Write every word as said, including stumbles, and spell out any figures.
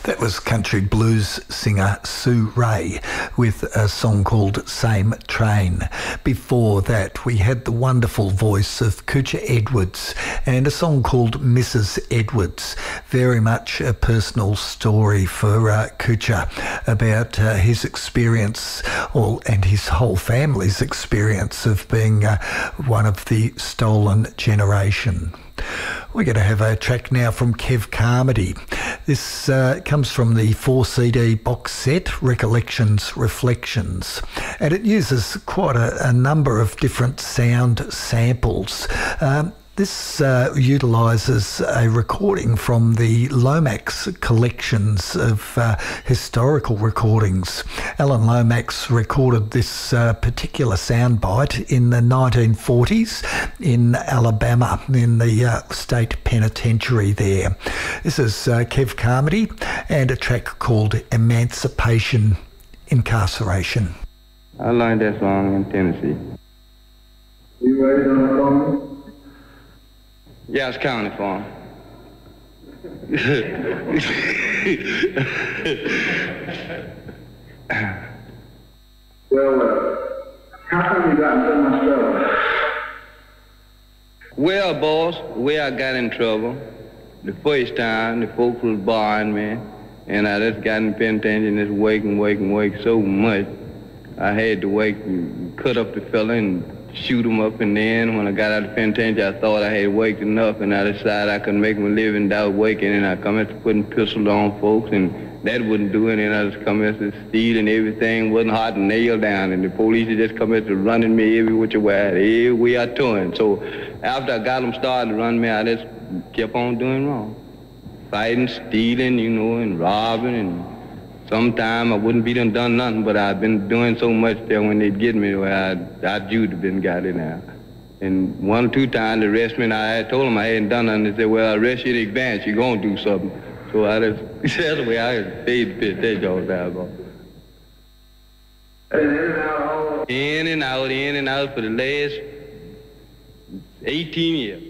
That was country blues singer Sue Ray with a song called Same Train. Before that, we had the wonderful voice of Coocher Edwards and a song called Missus Edwards. Very much a personal story for uh, Coocher about uh, his experience, or, and his whole family's experience of being uh, one of the stolen generation. We're going to have a track now from Kev Carmody. This uh, comes from the four C D box set, Recollections, Reflections, and it uses quite a, a number of different sound samples. Um, This uh, utilises a recording from the Lomax collections of uh, historical recordings. Alan Lomax recorded this uh, particular soundbite in the nineteen forties in Alabama, in the uh, state penitentiary there. This is uh, Kev Carmody and a track called Emancipation, Incarceration. I learned that song in Tennessee. You raised on the phone? Yeah, it's county farm. Well, uh, how come you got in so much trouble? Well, boss, the way I got in trouble, the first time the folks was barring me, and I just got in the penitentiary and just wake and wake and wake so much, I had to wake and cut up the fella and shoot him up, and then when I got out of the penitentiary, I thought I had waked enough, and I decided I could make my living without waking, and I come at putting pistols on folks, and that wouldn't do it, and I just come at to steal, and everything wasn't hot and nailed down, and the police would just come at to running me every which way, every way I turned. So after I got them started to run me, I just kept on doing wrong. Fighting, stealing, you know, and robbing, and sometime I wouldn't be done done nothing, but I've been doing so much there when they'd get me where I'd, I'd you'd have been got in there. And one or two times they arrested me, and I had told them I hadn't done nothing. They said, well, I arrest you in advance, you're going to do something. So I just, that's the way I paid the pit all the time. In and out, in and out, in and out for the last eighteen years.